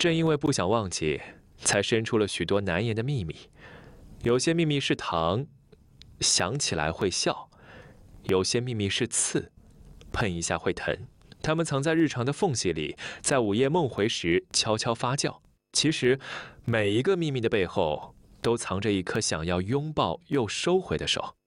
正因为不想忘记，才生出了许多难言的秘密。有些秘密是糖，想起来会笑；有些秘密是刺，碰一下会疼。它们藏在日常的缝隙里，在午夜梦回时悄悄发酵。其实，每一个秘密的背后，都藏着一颗想要拥抱又收回的手。